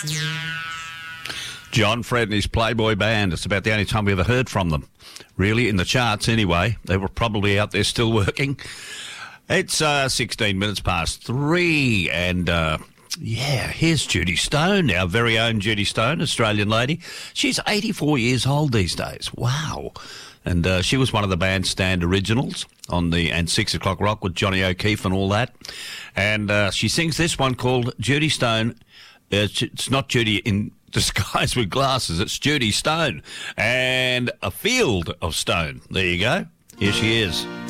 John Fred and his Playboy Band. It's about the only time we ever heard from them. Really, in the charts anyway. They were probably out there still working. It's 16 minutes past 3 and... here's Judy Stone, our very own Judy Stone, Australian lady. She's 84 years old these days. Wow. And she was one of the Bandstand originals and 6 O'Clock Rock with Johnny O'Keefe and all that. And she sings this one called Judy Stone. It's not Judy in disguise with glasses. It's Judy Stone and A Field of Stone. There you go. Here she is.